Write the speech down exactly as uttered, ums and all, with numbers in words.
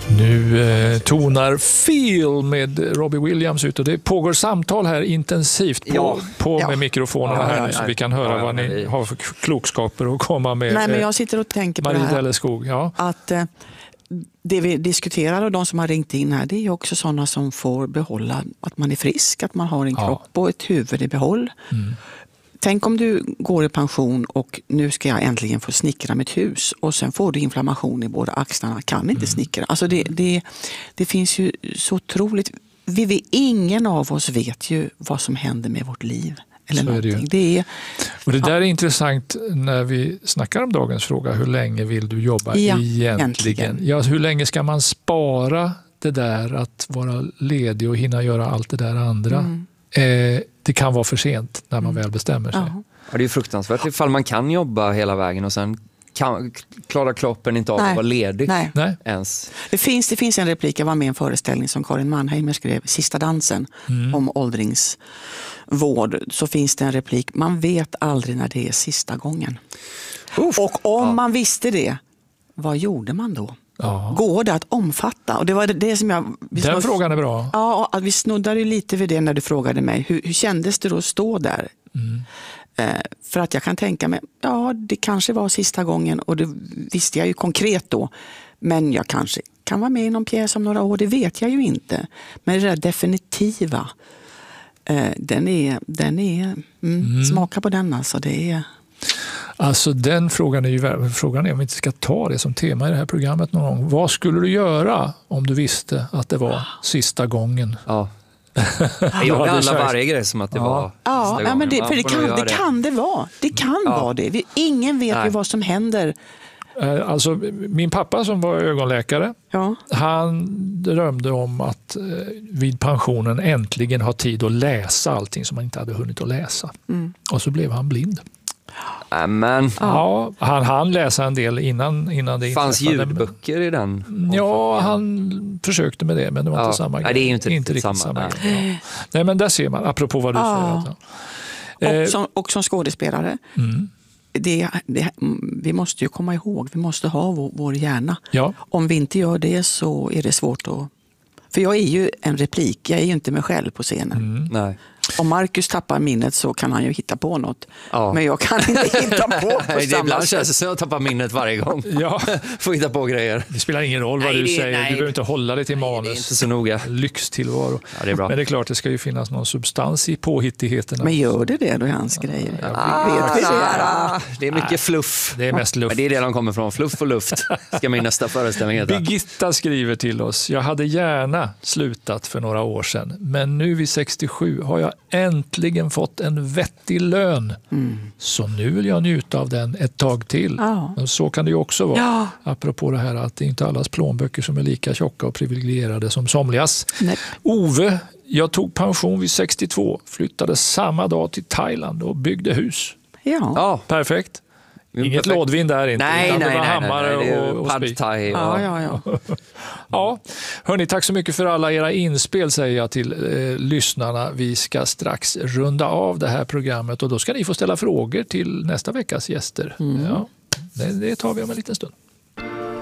Nu eh, tonar Feel med Robbie Williams ut och det pågår samtal här intensivt på, ja. på ja. med mikrofonerna ja, här ja, nu ja. så vi kan höra ja, vad ni vi... har för klokskaper att komma med. Nej, men jag sitter och tänker på Marie det här. Delleskog, ja. Att eh, det vi diskuterar och de som har ringt in här, det är ju också sådana som får behålla att man är frisk, att man har en ja. kropp och ett huvud i behåll. Mm. Tänk om du går i pension och nu ska jag äntligen få snickra mitt hus och sen får du inflammation i båda axlarna, kan inte Mm. snickra. Alltså det, det, det finns ju så otroligt, vi, vi, ingen av oss vet ju vad som händer med vårt liv. Eller Så är det ju. det är, Och det där ja. är intressant när vi snackar om dagens fråga. Hur länge vill du jobba Ja, egentligen? egentligen. Ja, hur länge ska man spara det där att vara ledig och hinna göra allt det där andra? Mm. Eh, det kan vara för sent när man Mm. väl bestämmer sig. Ja. Ja, det är ju fruktansvärt ifall man kan jobba hela vägen och sen kan, klarar kroppen inte av Nej. att vara ledig Nej. Nej. ens. Det finns, det finns en replik, jag var med i en föreställning som Karin Mannheimer skrev, Sista dansen, Mm. om åldringsvård. Så finns det en replik, man vet aldrig när det är sista gången. Uff. Och om Ja. man visste det, vad gjorde man då? Ja. Går det att omfatta? Och det var det, det som jag... vi Den snudd- frågan är bra. Ja, att vi snuddade ju lite vid det när du frågade mig. Hur, hur kändes det då att stå där? Mm. Eh, för att jag kan tänka mig, ja det kanske var sista gången och det visste jag ju konkret då. Men jag kanske kan vara med i någon pjäs om några år, det vet jag ju inte. Men det där definitiva, eh, den är, den är mm, Mm. smaka på den alltså. Det är... Alltså den frågan är ju vär- frågan är om vi inte ska ta det som tema i det här programmet någon gång. Vad skulle du göra om du visste att det var sista gången? Ja. Ja, Jag det behandlar känns- varje grej som att det Ja. var Ja, sista ja men gången. det, Man för det får nog kan göra det, kan det vara. Det kan Ja. vara det. Vi, ingen vet Nej. ju vad som händer. Eh, Alltså, min pappa som var ögonläkare, Ja. han drömde om att eh, vid pensionen äntligen ha tid att läsa allting som han inte hade hunnit att läsa. Mm. Och så blev han blind. Men Ja, han hann läsa en del innan, innan det fanns inträffade. ljudböcker i den? Ja, han försökte med det, men det var Ja. inte samma Nej, grej. det är ju inte riktigt riktigt samma, samma nej. grej. Ja. Nej, men där ser man, apropå vad du Ja. säger. Alltså. Eh, Och, som, och som skådespelare, mm. det, det, vi måste ju komma ihåg, vi måste ha vår, vår hjärna. Ja, Om vi inte gör det så är det svårt att... För jag är ju en replik, jag är ju inte mig själv på scenen. mm. Nej. Om Marcus tappar minnet så kan han ju hitta på något. Ja. Men jag kan inte hitta på på Nej, det samma ibland sätt. känns det som att jag tappar minnet varje gång. Ja. Får hitta på grejer. Det spelar ingen roll vad Nej, du det- säger, nej. du behöver inte hålla dig till Det är manus. inte så noga. Lyxtillvaro. Ja, det är bra. Men det är klart, det ska ju finnas någon substans i påhittigheterna. Men gör det det då i hans grejer? Ah, Vet vi det? ah, det är mycket fluff. Det är mest luft. Men det är det de kommer från. Fluff och luft ska min nästa föreställning heta. Birgitta skriver till oss: jag hade gärna slutat för några år sedan, men nu vid sextiosju har jag äntligen fått en vettig lön. Mm. Så nu vill jag njuta av den ett tag till. Ja. Men så kan det ju också vara. Ja. Apropå det här att det är inte allas plånböcker som är lika tjocka och privilegierade som somligas. Nej. Ove, jag tog pension vid sextiotvå, flyttade samma dag till Thailand och byggde hus. Ja. Ja. Perfekt. Inget Perfekt. lådvin där inte. Nej, utan nej, det var nej, nej, hammare nej. Det är och, och pad spik. thai. Ja, Och... ja, ja. Ja, hörni, tack så mycket för alla era inspel, säger jag till eh, lyssnarna. Vi ska strax runda av det här programmet och då ska ni få ställa frågor till nästa veckas gäster. Mm. Ja, det, det tar vi om en liten stund.